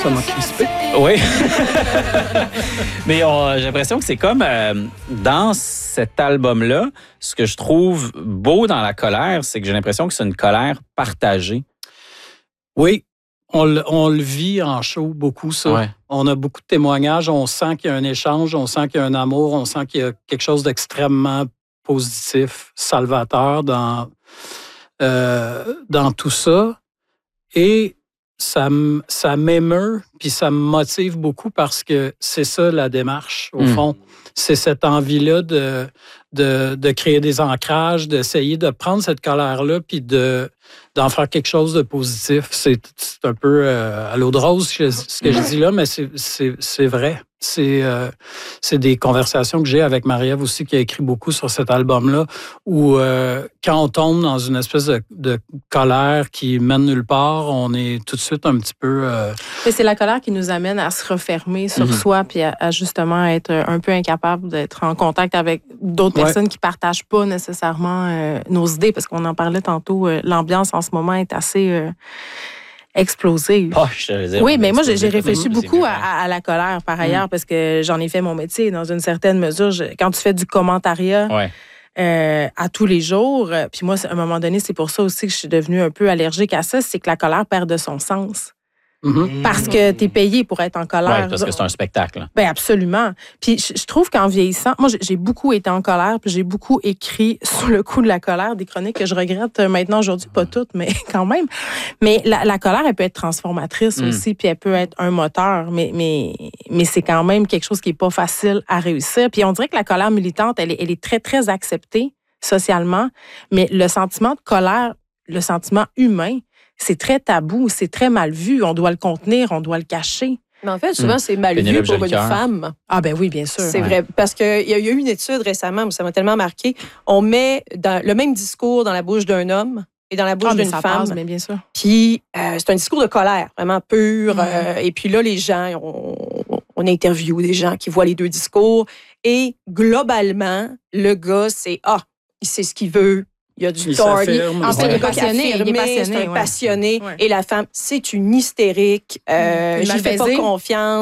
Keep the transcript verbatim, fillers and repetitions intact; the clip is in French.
ça m'a crispé. Oui. Mais on, j'ai l'impression que c'est comme euh, dans cet album-là, ce que je trouve beau dans la colère, c'est que j'ai l'impression que c'est une colère partagée. Oui, on, le- on le vit en show beaucoup, ça. Ouais. On a beaucoup de témoignages, on sent qu'il y a un échange, on sent qu'il y a un amour, on sent qu'il y a quelque chose d'extrêmement positif, salvateur dans, euh, dans tout ça. Et ça, m- ça m'émeut, puis ça me motive beaucoup parce que c'est ça la démarche, au Mm. fond. C'est cette envie-là de, de, de créer des ancrages, d'essayer de prendre cette colère-là, puis de, d'en faire quelque chose de positif. C'est, c'est un peu euh, à l'eau de rose ce que, ce que je dis là, mais c'est, c'est, c'est vrai. C'est, euh, c'est des conversations que j'ai avec Marie-Ève aussi, qui a écrit beaucoup sur cet album-là, où euh, quand on tombe dans une espèce de, de colère qui mène nulle part, on est tout de suite un petit peu... euh, Mais c'est la colère qui nous amène à se refermer sur Mm-hmm. soi puis à, à justement être un peu incapable d'être en contact avec d'autres Ouais. personnes qui partagent pas nécessairement euh, nos idées, parce qu'on en parlait tantôt, euh, l'ambiance en ce moment est assez euh, explosive. Oh, je te dire, Oui, mais moi, j'ai c'est- j'ai réfléchi c'est beaucoup à, vrai. à- à la colère, par ailleurs, Mm. parce que j'en ai fait mon métier dans une certaine mesure. Je- quand tu fais du commentariat Ouais. euh, à tous les jours, euh, puis moi, c'est- à un moment donné, c'est pour ça aussi que je suis devenue un peu allergique à ça, c'est que la colère perd de son sens. mhm. Parce que tu es payé pour être en colère. Ouais, parce que c'est un spectacle. Ben absolument. Puis je, je trouve qu'en vieillissant, moi j'ai- j'ai beaucoup été en colère, puis j'ai beaucoup écrit sous le coup de la colère des chroniques que je regrette euh, maintenant aujourd'hui, pas toutes, mais quand même. Mais la, la colère, elle peut être transformatrice Mm. aussi, puis elle peut être un moteur, mais mais mais c'est quand même quelque chose qui est pas facile à réussir. Puis on dirait que la colère militante, elle est, elle est très très acceptée socialement, mais le sentiment de colère, le sentiment humain, c'est très tabou, c'est très mal vu. On doit le contenir, on doit le cacher. Mais en fait, souvent, Mm. c'est mal vu Pénélope pour une Jolicoeur. femme. Ah ben oui, bien sûr. C'est Ouais. vrai. Parce qu'il y a eu une étude récemment, ça m'a tellement marqué. On met dans le même discours dans la bouche d'un homme et dans la bouche Ah, mais d'une ça femme. passe, mais bien sûr. Puis euh, c'est un discours de colère, vraiment pur. Mm. euh, et puis là, les gens, on, on interviewe des gens qui voient les deux discours. Et globalement, le gars, c'est ah, il sait ce qu'il veut. Il y a du Il tort. s'affirme. En C'est fait, il est un gars qui passionné, il est affirmé, passionné, c'est un ouais. passionné. Ouais. Et la femme, c'est une hystérique. Euh, Une J'y fais pas malbaisée. confiance.